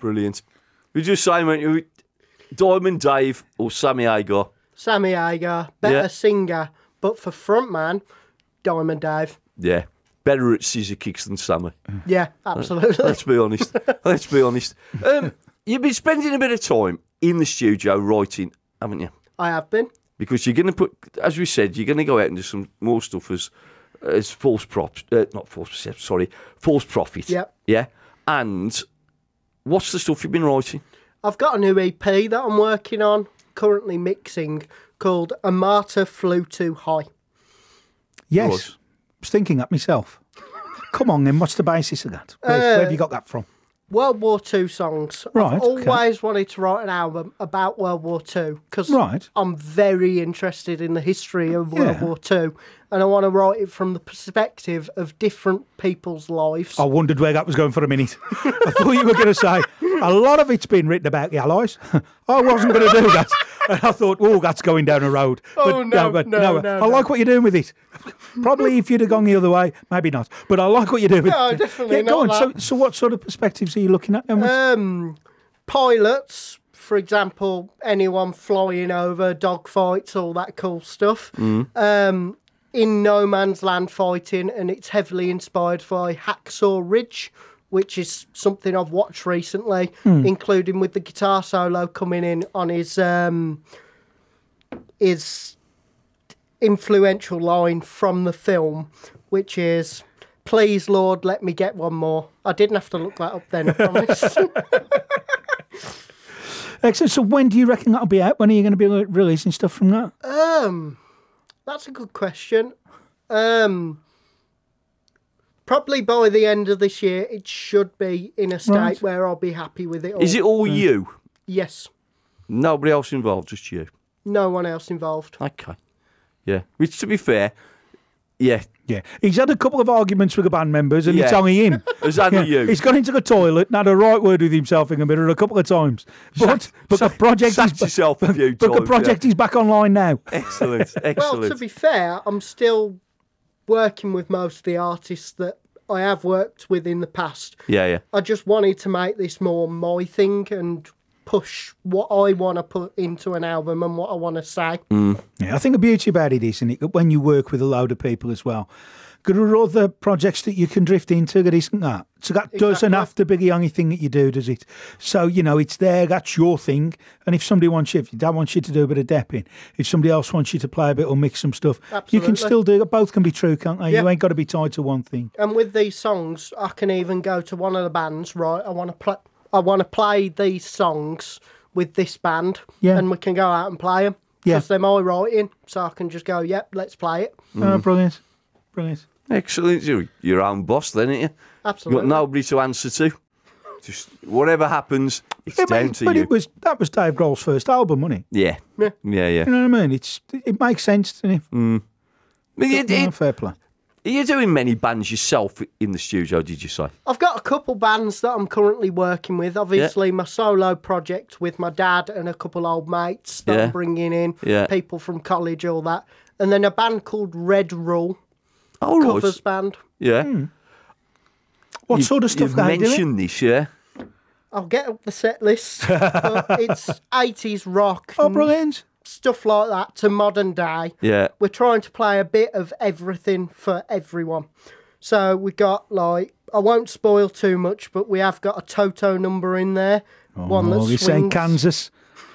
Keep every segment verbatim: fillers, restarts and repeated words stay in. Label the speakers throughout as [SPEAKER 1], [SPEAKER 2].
[SPEAKER 1] Brilliant. We just saying, weren't you, Diamond Dave or Sammy Hagar?
[SPEAKER 2] Sammy Hagar, better
[SPEAKER 1] Yeah.
[SPEAKER 2] singer, but for frontman, Diamond Dave.
[SPEAKER 1] Yeah. Better at scissor kicks than Sammy.
[SPEAKER 2] Yeah, absolutely.
[SPEAKER 1] Let's be honest. Let's be honest. Um, you've been spending a bit of time in the studio writing, haven't you?
[SPEAKER 2] I have been.
[SPEAKER 1] Because you're going to put, as we said, you're going to go out and do some more stuff as as false props, uh, not false, sorry, false profit.
[SPEAKER 2] Yep.
[SPEAKER 1] Yeah. And what's the stuff you've been writing?
[SPEAKER 2] I've got a new E P that I'm working on, currently mixing, called Amata Flew Too High.
[SPEAKER 3] Yes.
[SPEAKER 1] Right.
[SPEAKER 3] I was thinking that myself. Come on, then. What's the basis of that? Where,
[SPEAKER 2] Uh,
[SPEAKER 3] where have you got that from?
[SPEAKER 2] World War Two songs.
[SPEAKER 3] Right,
[SPEAKER 2] I've
[SPEAKER 3] okay.
[SPEAKER 2] always wanted to write an album about World War Two because
[SPEAKER 3] Right.
[SPEAKER 2] I'm very interested in the history of World
[SPEAKER 3] Yeah.
[SPEAKER 2] War Two, and I want to write it from the perspective of different people's lives.
[SPEAKER 3] I wondered where that was going for a minute. I thought you were going to say a lot of it's been written about the Allies. I wasn't going to do that. And I thought, oh, that's going down a road.
[SPEAKER 2] Oh, no,
[SPEAKER 3] but
[SPEAKER 2] no, no,
[SPEAKER 3] I
[SPEAKER 2] no.
[SPEAKER 3] like what you're doing with it. Probably if you'd have gone the other way, maybe not. But I like what you're doing with
[SPEAKER 2] No,
[SPEAKER 3] it.
[SPEAKER 2] definitely
[SPEAKER 3] yeah, go
[SPEAKER 2] not
[SPEAKER 3] on. So, so what sort of perspectives are you looking at? then?
[SPEAKER 2] Um, pilots, for example, anyone flying over, dogfights, all that cool stuff. Um, in no man's land fighting, and it's heavily inspired by Hacksaw Ridge, which is something I've watched recently, including with the guitar solo coming in on his um, his influential line from the film, which is, "Please, Lord, let me get one more." I didn't have to look that up then, I promise.
[SPEAKER 3] Excellent. So when do you reckon that'll be out? When are you going to be like, releasing stuff from that?
[SPEAKER 2] um, that's a good question. Um, probably by the end of this year, it should be in a state
[SPEAKER 3] Right.
[SPEAKER 2] where I'll be happy with it all.
[SPEAKER 1] Is it all you?
[SPEAKER 2] Yes.
[SPEAKER 1] Nobody else involved, just you?
[SPEAKER 2] No one else involved.
[SPEAKER 1] Okay. Yeah. Which, to be fair, yeah,
[SPEAKER 3] Yeah. He's had a couple of arguments with the band members and it's
[SPEAKER 1] Yeah.
[SPEAKER 3] only him.
[SPEAKER 1] it's only you.
[SPEAKER 3] He's gone into the toilet and had a right word with himself in the mirror a couple of times. But
[SPEAKER 1] Sat-
[SPEAKER 3] but the
[SPEAKER 1] sat-
[SPEAKER 3] project
[SPEAKER 1] sat
[SPEAKER 3] is
[SPEAKER 1] yourself a few
[SPEAKER 3] but the
[SPEAKER 1] times,
[SPEAKER 3] project is back online now.
[SPEAKER 1] Excellent.
[SPEAKER 2] Well,
[SPEAKER 1] Excellent.
[SPEAKER 2] to be fair, I'm still working with most of the artists that I have worked with in the past.
[SPEAKER 1] yeah, yeah.
[SPEAKER 2] I just wanted to make this more my thing and push what I want to put into an album and what I want to say.
[SPEAKER 3] Yeah, I think the beauty about it is, isn't it, that when you work with a load of people as well, there are other projects that you can drift into that isn't that. So that doesn't
[SPEAKER 2] Exactly.
[SPEAKER 3] have to be the only thing that you do, does it? So, you know, it's there, that's your thing. And if somebody wants you, if your dad wants you to do a bit of depping, if somebody else wants you to play a bit or mix some stuff, you can
[SPEAKER 2] Absolutely.
[SPEAKER 3] still do it. Both can be true, can't they?
[SPEAKER 2] Yeah.
[SPEAKER 3] You ain't got to be tied to one thing.
[SPEAKER 2] And with these songs, I can even go to one of the bands, right? I want to play. I want to play these songs with this band,
[SPEAKER 3] Yeah.
[SPEAKER 2] and we can go out and play them.
[SPEAKER 3] Yeah.
[SPEAKER 2] Because they're my writing, so I can just go, yep, let's play it.
[SPEAKER 3] Oh, brilliant. Brilliant.
[SPEAKER 1] Excellent. You're your own boss, then, ain't you? You've
[SPEAKER 2] Absolutely.
[SPEAKER 1] got nobody to answer to. Just whatever happens, it's
[SPEAKER 3] Yeah,
[SPEAKER 1] down
[SPEAKER 3] but,
[SPEAKER 1] to
[SPEAKER 3] but
[SPEAKER 1] you.
[SPEAKER 3] it was that was Dave Grohl's first album, wasn't it?
[SPEAKER 1] Yeah.
[SPEAKER 2] Yeah.
[SPEAKER 1] Yeah, yeah.
[SPEAKER 3] You know what I mean? It's it makes sense, doesn't it?
[SPEAKER 1] But you,
[SPEAKER 3] Yeah,
[SPEAKER 1] you,
[SPEAKER 3] fair play.
[SPEAKER 1] are you doing many bands yourself in the studio, did you say?
[SPEAKER 2] I've got a couple bands that I'm currently working with. Obviously, my solo project with my dad and a couple old mates that
[SPEAKER 1] Yeah.
[SPEAKER 2] I'm bringing in,
[SPEAKER 1] Yeah.
[SPEAKER 2] people from college, all that. And then a band called Red Rule,
[SPEAKER 1] Oh, right.
[SPEAKER 2] covers band.
[SPEAKER 1] Yeah.
[SPEAKER 3] What
[SPEAKER 1] You-
[SPEAKER 3] sort of stuff
[SPEAKER 1] You've
[SPEAKER 3] are they doing?
[SPEAKER 1] mentioned this, yeah?
[SPEAKER 2] I'll get up the set list. But it's eighties rock,
[SPEAKER 3] Oh,
[SPEAKER 2] and
[SPEAKER 3] brilliant.
[SPEAKER 2] stuff like that to modern day.
[SPEAKER 1] Yeah.
[SPEAKER 2] We're trying to play a bit of everything for everyone. So we got like, I won't spoil too much, but we have got a Toto number in there. one that
[SPEAKER 3] Oh, you're saying
[SPEAKER 2] swings.
[SPEAKER 3] Kansas.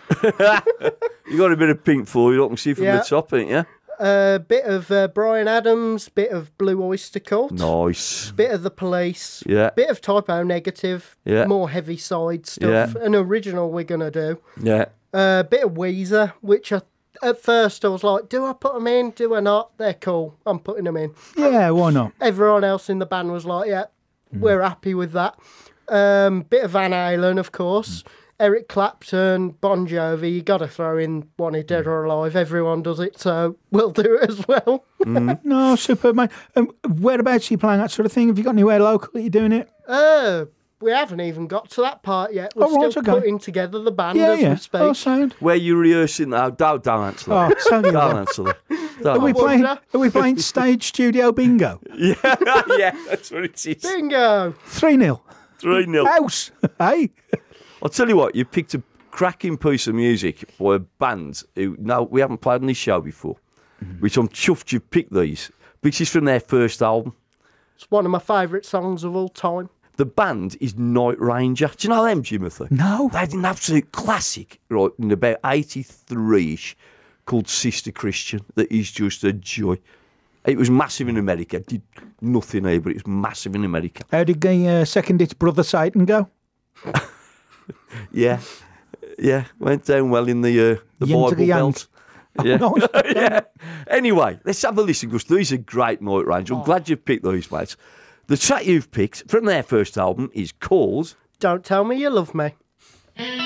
[SPEAKER 1] You got a bit of Pink Floyd, I can see from
[SPEAKER 2] Yeah.
[SPEAKER 1] the top, ain't you?
[SPEAKER 2] A bit of uh, Brian Adams, bit of Blue Oyster Cult,
[SPEAKER 1] Nice.
[SPEAKER 2] bit of The Police,
[SPEAKER 1] Yeah.
[SPEAKER 2] bit of Typo Negative,
[SPEAKER 1] Yeah.
[SPEAKER 2] more heavy side stuff.
[SPEAKER 1] Yeah.
[SPEAKER 2] An original we're going to do.
[SPEAKER 1] Yeah.
[SPEAKER 2] A uh, bit of Weezer, which I, at first I was like, do I put them in? Do I not? They're cool. I'm putting them in.
[SPEAKER 3] Yeah, why not?
[SPEAKER 2] Everyone else in the band was like, yeah, we're happy with that. Um, bit of Van Halen, of course. Eric Clapton, Bon Jovi. You got to throw in Wanted Dead or Alive. Everyone does it, so we'll do it as well.
[SPEAKER 3] No, superb, mate. Um, whereabouts are you playing that sort of thing? Have you got anywhere local that you're doing it?
[SPEAKER 2] Uh, we haven't even got to that part yet. We're
[SPEAKER 3] Oh, right,
[SPEAKER 2] still
[SPEAKER 3] okay.
[SPEAKER 2] putting together the band
[SPEAKER 3] Yeah,
[SPEAKER 2] as
[SPEAKER 3] yeah.
[SPEAKER 2] we speak.
[SPEAKER 3] Oh, sound.
[SPEAKER 1] Where you rehearsing now? Don't, don't answer
[SPEAKER 3] Oh,
[SPEAKER 1] that.
[SPEAKER 3] tell you
[SPEAKER 1] Don't
[SPEAKER 3] what.
[SPEAKER 1] answer that.
[SPEAKER 3] Are
[SPEAKER 1] Don't
[SPEAKER 3] we
[SPEAKER 1] answer
[SPEAKER 3] playing?
[SPEAKER 2] wonder.
[SPEAKER 3] Are we playing stage studio bingo?
[SPEAKER 1] that. Yeah, that's what it is.
[SPEAKER 2] Bingo!
[SPEAKER 3] Three nil.
[SPEAKER 1] three nil.
[SPEAKER 3] House. Hey.
[SPEAKER 1] I'll tell you what, you picked a cracking piece of music by a band who no, we haven't played on this show before, mm-hmm. which I'm chuffed you picked these. Which is from their first album.
[SPEAKER 2] It's one of my favourite songs of all time.
[SPEAKER 1] The band is Night Ranger. Do you know them, Jimothy?
[SPEAKER 3] No.
[SPEAKER 1] They had an absolute classic, right, in about eighty-three-ish, called Sister Christian, that is just a joy. It was massive in America. It did nothing here, but it was massive in America.
[SPEAKER 3] How did the uh, second hit Brother Satan go?
[SPEAKER 1] yeah. Yeah, went down well in the, uh, the
[SPEAKER 3] Yin
[SPEAKER 1] Bible Belt. Yeah.
[SPEAKER 3] Oh, no,
[SPEAKER 1] yeah. Anyway, let's have a listen, because these are great Night Ranger. I'm
[SPEAKER 2] Oh.
[SPEAKER 1] glad you've picked these, mates. The track you've picked from their first album is called
[SPEAKER 2] Don't Tell Me You Love Me.